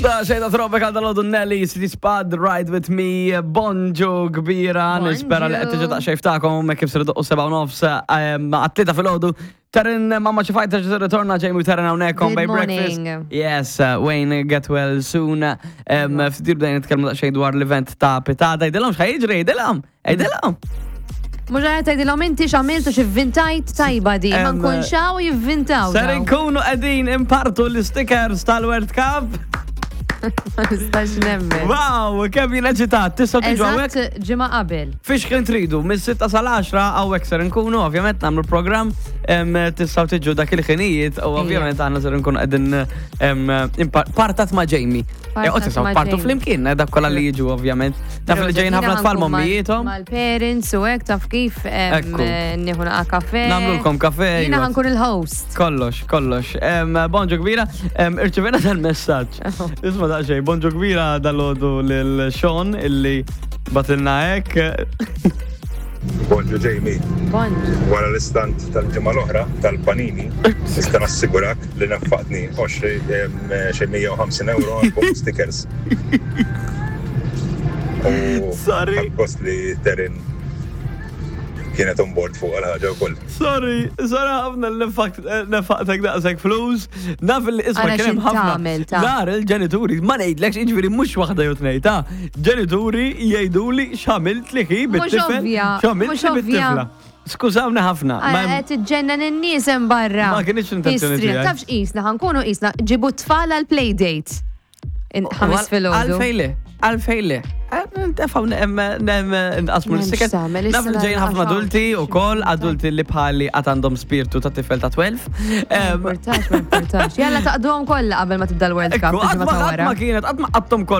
Xejda Tropical dal-għodu Nelly, City Spud, Ride With Me, Bonġu kbira, nispera li għettiġu ta' xejftakom, kif s-ridu 7:30 għatlita fil-ħodu. Tarin mamma ċifajta ġizu ritorna ġejmu tarin għawnekom by breakfast. Yes, Wayne, get well soon. Ftiru dajn nitkelmu da' xej dwar l-event ta' Pitada. Jdilom xħajġri, jdilom. Muġanet għajdilom inti xamiltu xivvintajt tajba di, ma nkunxaw jivvintaw. Ser nkunu għedin impartu l-stickers tal-World Cup. Ma nistax nemmen. Wow, kemm jina ġitat, tista' tiġu għawek? Eżatt ġimma qabel. Fiex kien tridu, mis-6 sal-10 għawek ser nkunu, ovvjament namlu program, tistaw tiġu dak il-ħinijiet, u ovvjament għanna ser nkunu għedin partat ma' Jamie. Tistaw partu fl-imkien, dak kolla li jiġu, ovvjament. Taf li ġejn ħafna tfal mommijietom. Mal-parents u għek, taf kif nieħu naqa kafe. Namlu l-kom kafe. Jina ħankun il-host. Kollox. Bonġu kbira, irċivena tal-messaġġ. Isma daqxej, bonġu kbira dal-ħodu l-Sean illi batilna ek. Bonġu Jamie. Bonġu. Wara l-istant tal-ġimgħa l-oħra tal-Panini, nista' nassigurak li nafaqtni 150 euro għal stickers. Sorry. Għal-kost li Terin kienet on board fuq għal-ħagġa u koll. Sorry, ħafna l-nefaqtek daqsek flus. Naf li isma kienem ħafna. Dar il-ġenituri, ma nejdlekx iġveri mux waħda jotnejta. Ġenituri jgħiduli xamilt li hi bit-tifel. Xamilt li bit-tifla. Skużawna ħafna. Għet iġġennan n-nisem barra. Ma kienx l-intenzjoni tiegħi. Tafx isna, ħankunu isna, ġibu tfal għal-playdate. Ħamis fil-ħodu. Għalfejli. Ntefaw nqasmu l-stickers. Naf li ġejn ħafna adulti u koll, adulti li bħali għandhom spiritu ta' tifel ta' 12. Ma importax. Jalla taqduhom kollha qabel ma tibda l-World Cup. Għatma kienet, għatma għattom koll